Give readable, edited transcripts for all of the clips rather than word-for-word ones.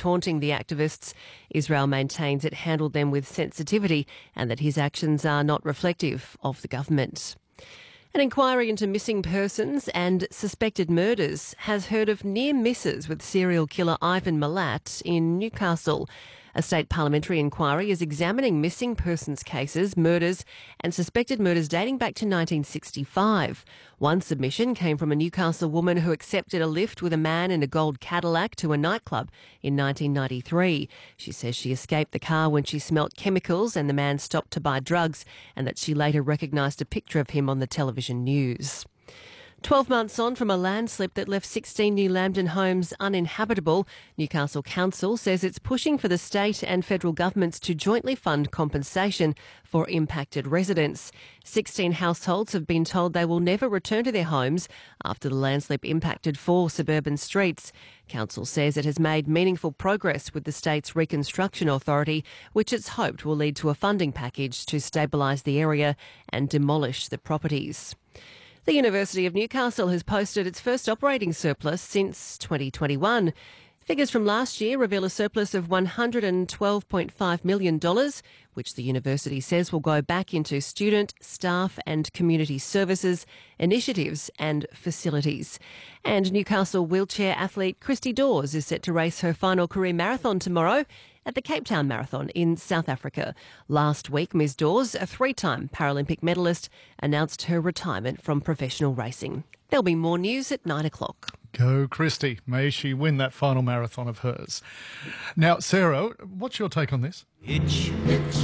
taunting the activists. Israel maintains it handled them with sensitivity and that his actions are not reflective of the government. An inquiry into missing persons and suspected murders has heard of near misses with serial killer Ivan Milat in Newcastle. A state parliamentary inquiry is examining missing persons cases, murders and suspected murders dating back to 1965. One submission came from a Newcastle woman who accepted a lift with a man in a gold Cadillac to a nightclub in 1993. She says she escaped the car when she smelt chemicals and the man stopped to buy drugs, and that she later recognised a picture of him on the television news. 12 months on from a landslip that left 16 New Lambton homes uninhabitable, Newcastle Council says it's pushing for the state and federal governments to jointly fund compensation for impacted residents. 16 households have been told they will never return to their homes after the landslip impacted 4 suburban streets. Council says it has made meaningful progress with the state's Reconstruction Authority, which it's hoped will lead to a funding package to stabilise the area and demolish the properties. The University of Newcastle has posted its first operating surplus since 2021. Figures from last year reveal a surplus of $112.5 million, which the university says will go back into student, staff and community services, initiatives and facilities. And Newcastle wheelchair athlete Christy Dawes is set to race her final career marathon tomorrow at the Cape Town Marathon in South Africa. Last week, Ms Dawes, a 3-time Paralympic medalist, announced her retirement from professional racing. There'll be more news at 9 o'clock. Go, Christy. May she win that final marathon of hers. Now, Sarah, what's your take on this? Hitch, hitch,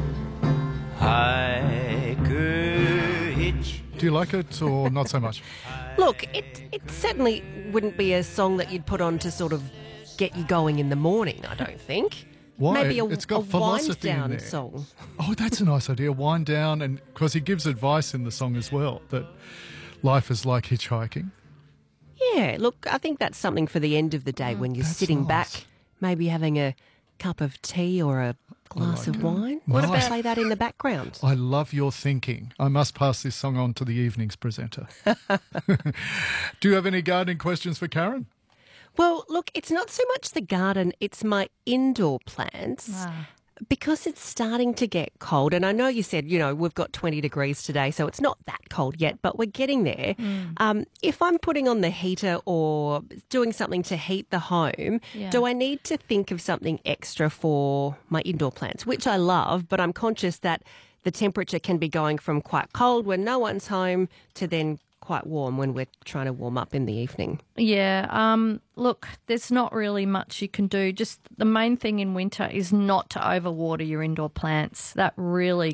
hiker, hitch. Do you like it or not so much? Look, it certainly wouldn't be a song that you'd put on to sort of get you going in the morning, I don't think. Why? Maybe It's got a philosophy in wind-down there. song. Oh, that's a nice idea. Wind down, and because he gives advice in the song as well, that life is like hitchhiking. Yeah, look, I think that's something for the end of the day when you're That's sitting nice. back, maybe having a cup of tea or a glass like of it. wine. What Nice. about play that in the background? I love your thinking. I must pass this song on to the evening's presenter. Do you have any gardening questions for Karen? Well, look, it's not so much the garden, it's my indoor plants. Because it's starting to get cold, and I know you said, we've got 20 degrees today, so it's not that cold yet, but we're getting there. If I'm putting on the heater or doing something to heat the home, do I need to think of something extra for my indoor plants, which I love, but I'm conscious that the temperature can be going from quite cold when no one's home to then quite warm when we're trying to warm up in the evening. Yeah, look, there's not really much you can do. Just the main thing in winter is not to overwater your indoor plants. That really